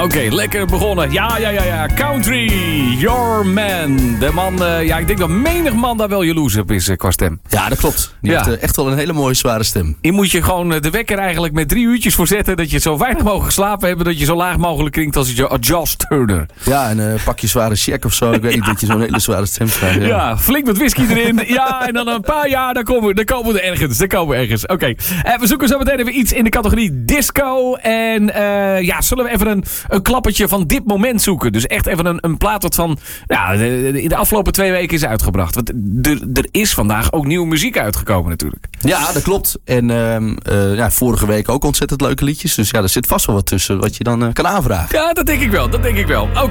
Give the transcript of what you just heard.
Oké, lekker begonnen. Ja. Country, Your Man. De man, ik denk dat menig man daar wel jaloers op is qua stem. Ja, dat klopt. Die heeft echt wel een hele mooie zware stem. Hier moet je gewoon de wekker eigenlijk met 3 uurtjes voor zetten. Dat je zo weinig mogelijk geslapen hebt. Dat je zo laag mogelijk klinkt als je Josh Turner. Ja, en pak je zware check of zo. Ik weet niet dat je zo'n hele zware stem krijgt. Ja, flink wat whisky erin. Ja, en dan een paar jaar, dan komen we ergens. Oké. We zoeken zo meteen even iets in de categorie disco. En zullen we even een klappertje van dit moment zoeken. Dus echt even een plaat wat van in de afgelopen 2 weken is uitgebracht. Want er is vandaag ook nieuwe muziek uitgekomen natuurlijk. Ja, dat klopt. En vorige week ook ontzettend leuke liedjes. Dus ja, er zit vast wel wat tussen wat je dan kan aanvragen. Ja, dat denk ik wel. Oké.